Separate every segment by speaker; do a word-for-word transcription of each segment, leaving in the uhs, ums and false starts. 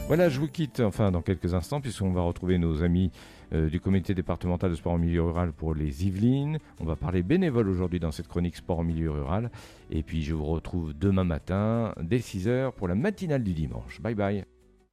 Speaker 1: Voilà, je vous quitte enfin dans quelques instants puisqu'on va retrouver nos amis euh, du comité départemental de sport en milieu rural pour les Yvelines. On va parler bénévoles aujourd'hui dans cette chronique sport en milieu rural. Et puis je vous retrouve demain matin dès six heures pour la matinale du dimanche. Bye bye.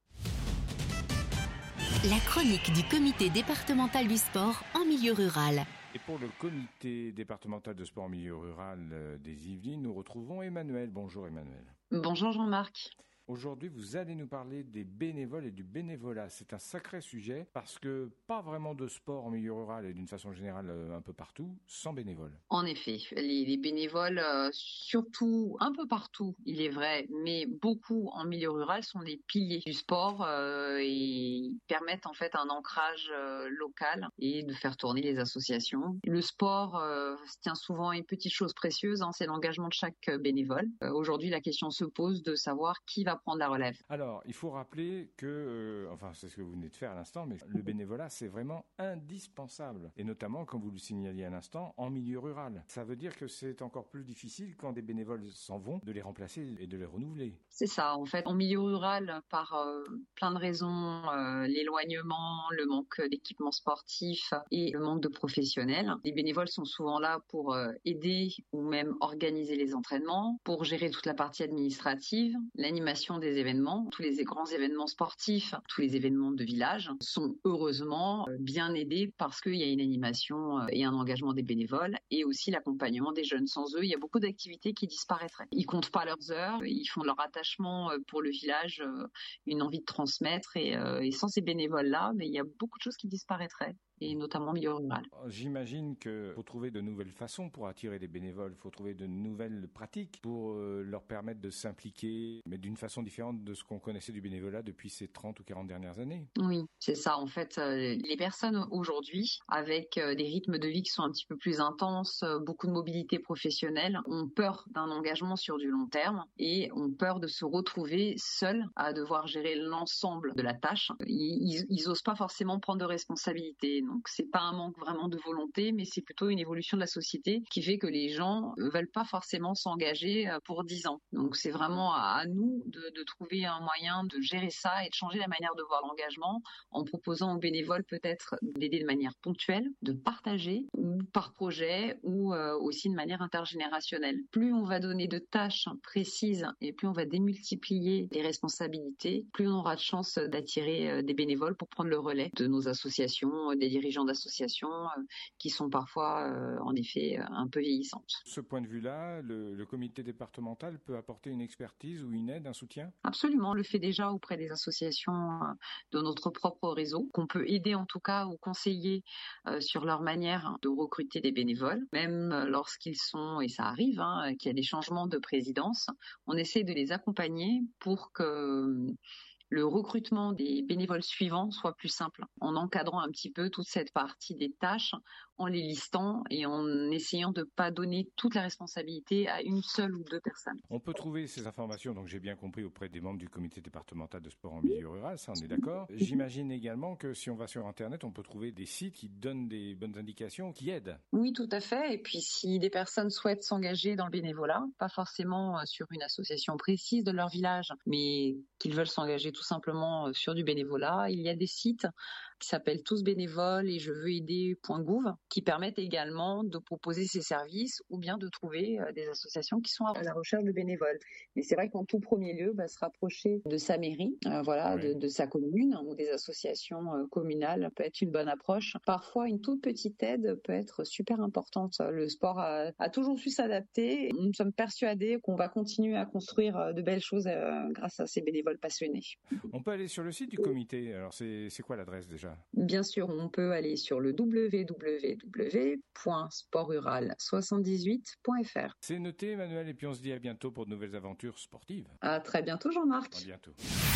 Speaker 2: La chronique du comité départemental du sport en milieu rural.
Speaker 1: Et pour le comité départemental de sport en milieu rural euh, des Yvelines, nous retrouvons Emmanuel. Bonjour Emmanuel.
Speaker 3: Bonjour Jean-Marc.
Speaker 1: Aujourd'hui, vous allez nous parler des bénévoles et du bénévolat. C'est un sacré sujet parce que pas vraiment de sport en milieu rural et d'une façon générale un peu partout sans bénévoles.
Speaker 3: En effet, les, les bénévoles, euh, surtout un peu partout, il est vrai, mais beaucoup en milieu rural sont des piliers du sport euh, et permettent en fait un ancrage euh, local et de faire tourner les associations. Le sport euh, se tient souvent à une petite chose précieuse, hein, c'est l'engagement de chaque bénévole. Euh, aujourd'hui, la question se pose de savoir qui va prendre la relève.
Speaker 1: Alors, il faut rappeler que, euh, enfin c'est ce que vous venez de faire à l'instant, mais le bénévolat c'est vraiment indispensable. Et notamment, comme vous le signaliez à l'instant, en milieu rural. Ça veut dire que c'est encore plus difficile quand des bénévoles s'en vont, de les remplacer et de les renouveler.
Speaker 3: C'est ça, en fait, en milieu rural, par euh, plein de raisons, euh, l'éloignement, le manque d'équipement sportif et le manque de professionnels, les bénévoles sont souvent là pour euh, aider ou même organiser les entraînements, pour gérer toute la partie administrative, l'animation des événements. Tous les grands événements sportifs, tous les événements de village sont heureusement bien aidés parce qu'il y a une animation et un engagement des bénévoles et aussi l'accompagnement des jeunes. Sans eux, il y a beaucoup d'activités qui disparaîtraient. Ils comptent pas leurs heures, ils font leur attachement pour le village, une envie de transmettre et, et sans ces bénévoles-là, mais il y a beaucoup de choses qui disparaîtraient. Et notamment en milieu rural.
Speaker 1: J'imagine qu'il faut trouver de nouvelles façons pour attirer des bénévoles, il faut trouver de nouvelles pratiques pour euh, leur permettre de s'impliquer, mais d'une façon différente de ce qu'on connaissait du bénévolat depuis ces trente ou quarante dernières années.
Speaker 3: Oui, c'est ça. En fait, euh, les personnes aujourd'hui, avec euh, des rythmes de vie qui sont un petit peu plus intenses, euh, beaucoup de mobilité professionnelle, ont peur d'un engagement sur du long terme et ont peur de se retrouver seuls à devoir gérer l'ensemble de la tâche. Ils, ils, ils osent pas forcément prendre de responsabilités. Donc c'est pas un manque vraiment de volonté, mais c'est plutôt une évolution de la société qui fait que les gens veulent pas forcément s'engager pour dix ans. Donc c'est vraiment à, à nous de, de trouver un moyen de gérer ça et de changer la manière de voir l'engagement en proposant aux bénévoles peut-être d'aider de manière ponctuelle, de partager ou par projet ou euh, aussi de manière intergénérationnelle. Plus on va donner de tâches précises et plus on va démultiplier les responsabilités, plus on aura de chances d'attirer des bénévoles pour prendre le relais de nos associations, des dirigeants d'associations euh, qui sont parfois, euh, en effet, euh, un peu vieillissantes.
Speaker 1: Ce point de vue-là, le, le comité départemental peut apporter une expertise ou une aide, un soutien ?
Speaker 3: Absolument, on le fait déjà auprès des associations euh, de notre propre réseau, qu'on peut aider en tout cas ou conseiller euh, sur leur manière de recruter des bénévoles, même euh, lorsqu'ils sont, et ça arrive, hein, qu'il y a des changements de présidence, on essaie de les accompagner pour que euh, le recrutement des bénévoles suivants soit plus simple, en encadrant un petit peu toute cette partie des tâches, en les listant et en essayant de ne pas donner toute la responsabilité à une seule ou deux personnes.
Speaker 1: On peut trouver ces informations, donc j'ai bien compris, auprès des membres du comité départemental de sport en milieu rural, ça on est d'accord. J'imagine également que si on va sur Internet, on peut trouver des sites qui donnent des bonnes indications, qui aident.
Speaker 3: Oui, tout à fait. Et puis si des personnes souhaitent s'engager dans le bénévolat, pas forcément sur une association précise de leur village, mais qu'ils veulent s'engager tout simplement sur du bénévolat, il y a des sites qui s'appellent Tous bénévoles et je veux aider point gouv qui permettent également de proposer ces services ou bien de trouver des associations qui sont à la recherche de bénévoles. Mais c'est vrai qu'en tout premier lieu, bah, se rapprocher de sa mairie, euh, voilà, oui. de, de sa commune ou des associations euh, communales peut être une bonne approche. Parfois, une toute petite aide peut être super importante. Le sport a, a toujours su s'adapter. Nous sommes persuadés qu'on va continuer à construire de belles choses euh, grâce à ces bénévoles passionnés.
Speaker 1: On peut aller sur le site du comité. Alors, c'est, c'est quoi l'adresse déjà ?
Speaker 3: Bien sûr, on peut aller sur le w w w point sport rural soixante-dix-huit point f r.
Speaker 1: C'est noté, Emmanuel, et puis on se dit à bientôt pour de nouvelles aventures sportives.
Speaker 3: À très bientôt, Jean-Marc.
Speaker 1: À bientôt.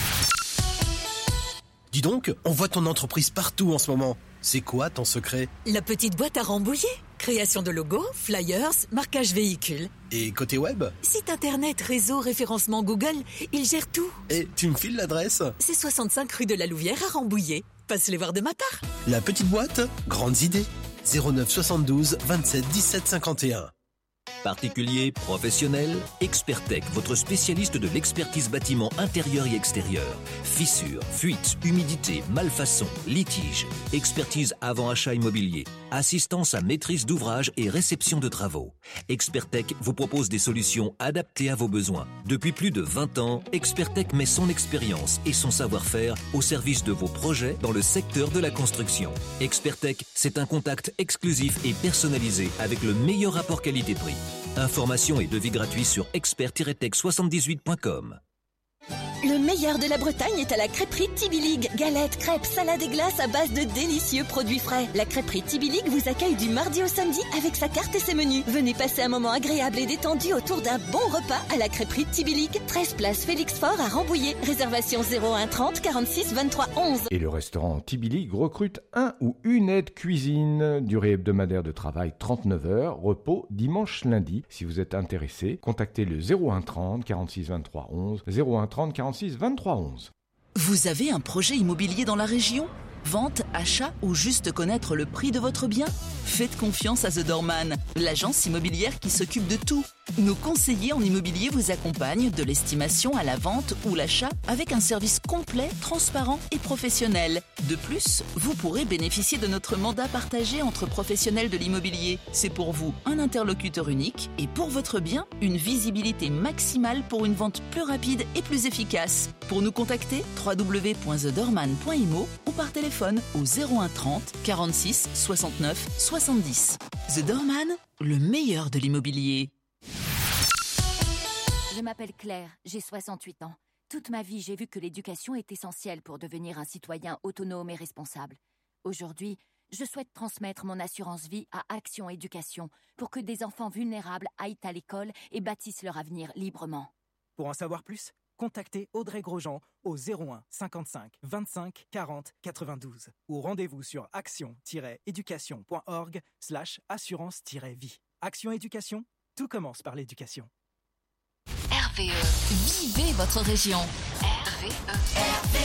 Speaker 4: Dis donc, on voit ton entreprise partout en ce moment. C'est quoi ton secret ?
Speaker 5: La petite boîte à Rambouillet. Création de logos, flyers, marquage véhicule.
Speaker 4: Et côté web ?
Speaker 5: Site internet, réseau, référencement Google, il gère tout.
Speaker 4: Et tu me files l'adresse ?
Speaker 5: C'est soixante-cinq rue de la Louvière à Rambouillet. Passe les voir de ma part.
Speaker 4: La petite boîte, grandes idées. zéro neuf soixante-douze vingt-sept dix-sept cinquante et un.
Speaker 6: Particuliers, professionnels, Expertec, votre spécialiste de l'expertise bâtiment intérieur et extérieur. Fissures, fuites, humidité, malfaçons, litiges. Expertise avant-achat immobilier. Assistance à maîtrise d'ouvrage et réception de travaux. Expertec vous propose des solutions adaptées à vos besoins. Depuis plus de vingt ans, Expertec met son expérience et son savoir-faire au service de vos projets dans le secteur de la construction. Expertec, c'est un contact exclusif et personnalisé avec le meilleur rapport qualité-prix. Informations et devis gratuits sur expert tiret tech soixante-dix-huit point com.
Speaker 7: Le meilleur de la Bretagne est à la crêperie Tibilig. Galettes, crêpes, salades et glaces à base de délicieux produits frais. La crêperie Tibilig vous accueille du mardi au samedi avec sa carte et ses menus. Venez passer un moment agréable et détendu autour d'un bon repas à la crêperie Tibilig. treize place Félix Faure à Rambouillet. Réservation zéro un trente quarante-six vingt-trois onze.
Speaker 1: Et le restaurant Tibilig recrute un ou une aide cuisine. Durée hebdomadaire de travail trente-neuf heures. Repos dimanche lundi. Si vous êtes intéressé, contactez le zéro un trente quarante-six vingt-trois onze. zéro un trente quarante-six vingt-trois onze.
Speaker 8: Vous avez un projet immobilier dans la région ? Vente, achat ou juste connaître le prix de votre bien ? Faites confiance à The Doorman, l'agence immobilière qui s'occupe de tout. Nos conseillers en immobilier vous accompagnent de l'estimation à la vente ou l'achat avec un service complet, transparent et professionnel. De plus, vous pourrez bénéficier de notre mandat partagé entre professionnels de l'immobilier. C'est pour vous un interlocuteur unique et pour votre bien, une visibilité maximale pour une vente plus rapide et plus efficace. Pour nous contacter, w w w point the doorman point i m o ou par téléphone au zéro un trente quarante-six soixante-neuf soixante-dix. The Doorman, le meilleur de l'immobilier.
Speaker 9: Je m'appelle Claire, j'ai soixante-huit ans. Toute ma vie, j'ai vu que l'éducation est essentielle pour devenir un citoyen autonome et responsable. Aujourd'hui, je souhaite transmettre mon assurance vie à Action Éducation pour que des enfants vulnérables aillent à l'école et bâtissent leur avenir librement.
Speaker 10: Pour en savoir plus, contactez Audrey Grosjean au zéro un cinquante-cinq vingt-cinq quarante quatre-vingt-douze ou rendez-vous sur action tiret éducation point org slash assurance tiret vie. Action Éducation, tout commence par l'éducation.
Speaker 2: R V E. Vivez votre région. R V E. R V E.